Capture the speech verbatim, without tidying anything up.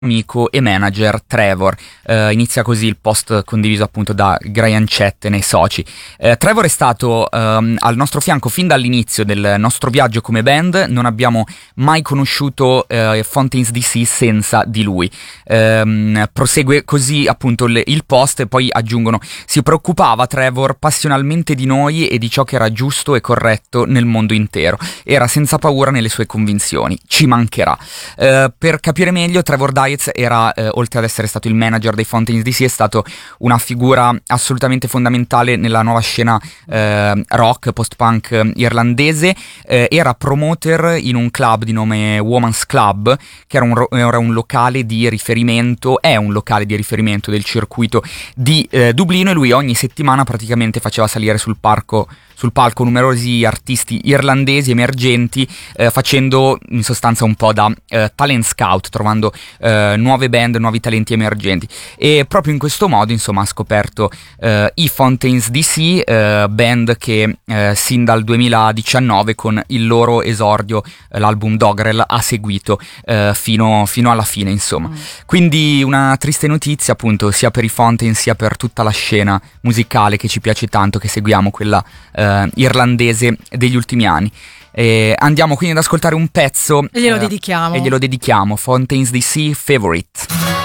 amico e manager Trevor. Uh, inizia così il post condiviso appunto da Brian Chet nei soci. Uh, Trevor è stato um, al nostro fianco fin dall'inizio del nostro viaggio come band, non abbiamo mai conosciuto uh, Fontaines D C senza di lui. Um, prosegue così appunto il, il post e poi aggiungono: si preoccupava Trevor passionalmente di noi e di ciò che era giusto e corretto nel mondo intero. Era senza paura nelle sue convinzioni. Ci mancherà. Uh, per capire meglio, Trevor Dietz era, eh, oltre ad essere stato il manager dei Fontaines D C, è stato una figura assolutamente fondamentale nella nuova scena eh, rock, post-punk eh, irlandese. Eh, era promoter in un club di nome Woman's Club, che era un, ro- era un locale di riferimento, è un locale di riferimento del circuito di eh, Dublino, e lui ogni settimana praticamente faceva salire sul parco sul palco numerosi artisti irlandesi emergenti, eh, facendo in sostanza un po' da eh, talent scout, trovando eh, nuove band, nuovi talenti emergenti. E proprio in questo modo, insomma, ha scoperto eh, i Fontaines D C, eh, band che eh, sin dal duemiladiciannove con il loro esordio, eh, l'album Dogrel, ha seguito eh, fino, fino alla fine, insomma. Mm. Quindi una triste notizia, appunto, sia per i Fontaines sia per tutta la scena musicale che ci piace tanto, che seguiamo, quella eh, irlandese degli ultimi anni. Eh, andiamo quindi ad ascoltare un pezzo e glielo eh, dedichiamo e glielo dedichiamo Fontaines D C Favorite.